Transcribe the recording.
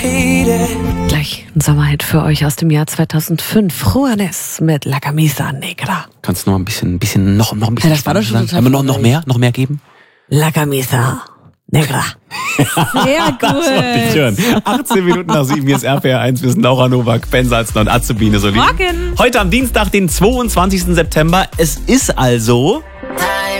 Gleich ein Sommerhit für euch aus dem Jahr 2005. Juanes mit La Camisa Negra. Kannst du noch ein bisschen noch ein bisschen Ja, das war doch schon total aber noch mehr geben? La Camisa Negra. Sehr gut. Das wollte ich hören. 18 Minuten nach 7, hier ist RPR1. Wir sind Laura Nowak, Ben Salzner und Azubine Solin. Morgen. Heute am Dienstag, den 22. September. Es ist also